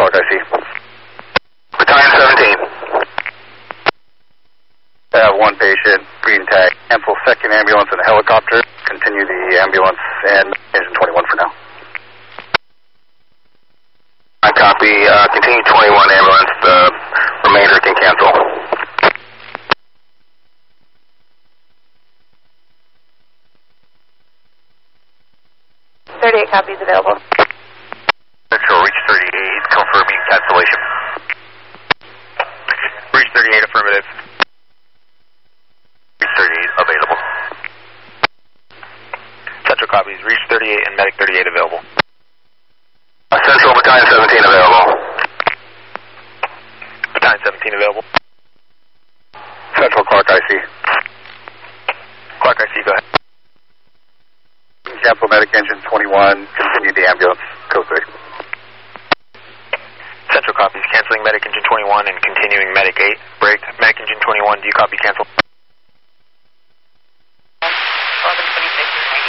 Clark, I see. Battalion 17. One patient, green tag. Cancel second ambulance and helicopter. Continue the ambulance and engine 21 for now. I copy. Continue 21 ambulance. The remainder can cancel. 38 copies available. Central, reach 38, confirming cancellation. Reach 38, affirmative. Reach 38, available. Central copies, reach 38 and medic 38 available. Central, Battalion 17 available. Battalion 17 available. Central, Clark, I see. Clark, I see, go ahead. Cancel medic engine 21, continue the ambulance, code 3. Central copies, canceling medic engine 21 and continuing medic 8. Break, medic engine 21, do you copy cancel?